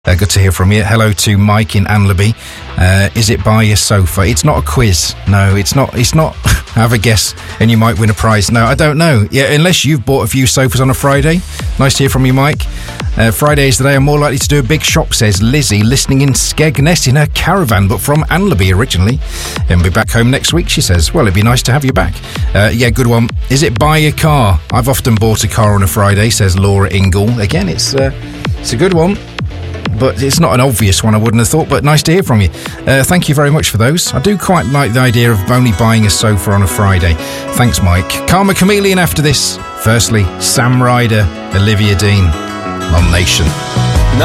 Good to hear from you. Hello to Mike in Anlaby. Is it buy a sofa? It's not a quiz. No, it's not. Have a guess and you might win a prize. No, I don't know. Yeah, unless you've bought a few sofas on a Friday. Nice to hear from you, Mike. Friday is the day I'm more likely to do a big shop, says Lizzie, listening in Skegness in her caravan, but from Anlaby originally. And be back home next week, she says. Well, it'd be nice to have you back. Yeah, good one. Is it buy a car? I've often bought a car on a Friday, says Laura Ingle. Again, it's a good one, but it's not an obvious one, I wouldn't have thought, but nice to hear from you. Thank you very much for those. I do quite like the idea of only buying a sofa on a Friday. Thanks, Mike. Karma Chameleon after this. Firstly, Sam Ryder, Olivia Dean, on Nation.